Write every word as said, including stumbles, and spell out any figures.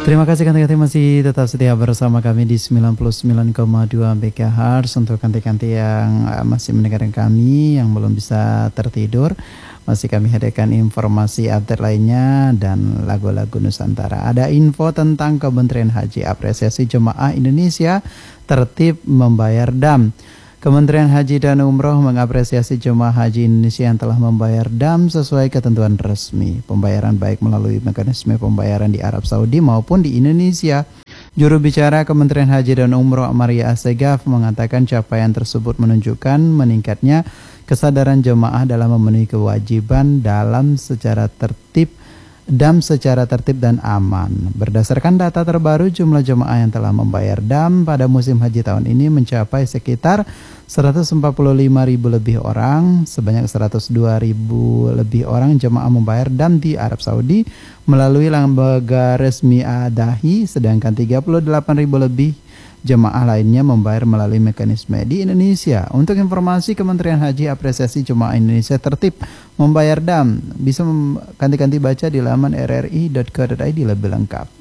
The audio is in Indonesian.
Terima kasih kanti-kanti masih tetap setia bersama kami di sembilan puluh sembilan koma dua M H Z. Untuk kanti-kanti yang masih mendengarkan kami, yang belum bisa tertidur, masih kami hadirkan informasi update lainnya dan lagu-lagu Nusantara. Ada info tentang Kementerian Haji, apresiasi jemaah Indonesia tertib membayar dam. Kementerian Haji dan Umroh mengapresiasi jemaah haji Indonesia yang telah membayar dam sesuai ketentuan resmi. Pembayaran baik melalui mekanisme pembayaran di Arab Saudi maupun di Indonesia. Juru bicara Kementerian Haji dan Umroh Maria Assegaf mengatakan capaian tersebut menunjukkan meningkatnya kesadaran jemaah dalam memenuhi kewajiban dalam secara tertib dam secara tertib dan aman. Berdasarkan data terbaru, jumlah jemaah yang telah membayar dam pada musim haji tahun ini mencapai sekitar seratus empat puluh lima ribu lebih orang. Sebanyak seratus dua ribu lebih orang jemaah membayar dam di Arab Saudi melalui lembaga resmi Adahi, sedangkan tiga puluh delapan ribu lebih jemaah lainnya membayar melalui mekanisme di Indonesia. Untuk informasi, Kementerian Haji apresiasi jemaah Indonesia tertib membayar dam. Bisa ganti-ganti baca di laman r r i dot co dot i d lebih lengkap.